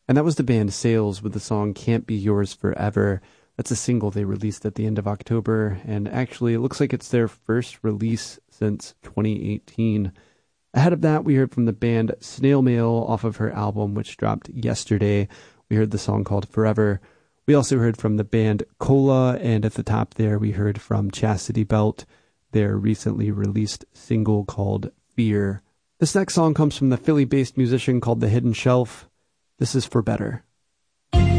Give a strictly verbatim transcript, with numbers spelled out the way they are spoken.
And that was the band Sales with the song Can't Be Yours Forever. That's a single they released at the end of October, and actually it looks like it's their first release since twenty eighteen. Ahead of that, we heard from the band Snail Mail off of her album, which dropped yesterday. We heard the song called Forever. We also heard from the band Cola, and at the top there, we heard from Chastity Belt, their recently released single called Fear. This next song comes from the Philly-based musician called The Hidden Shelf. This is For Better.